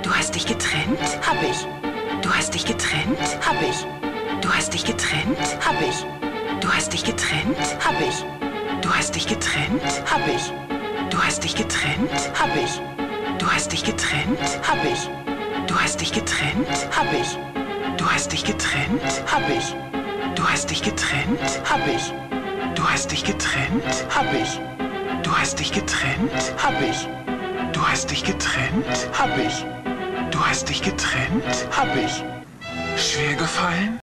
Du hast dich getrennt? Hab ich. Du hast dich getrennt? Hab ich. Du hast dich getrennt? Hab ich. Du hast dich getrennt? Hab ich. Du hast dich getrennt? Hab ich. Du hast dich getrennt? Hab ich. Du hast dich getrennt? Hab ich. Du hast dich getrennt? Hab ich. Du hast dich getrennt? Hab ich. Du hast dich getrennt? Hab ich. Du hast dich getrennt? Hab ich. Du hast dich getrennt? Hab ich. Du hast dich getrennt? Hab ich. Du hast dich getrennt? Hab ich. Schwer gefallen?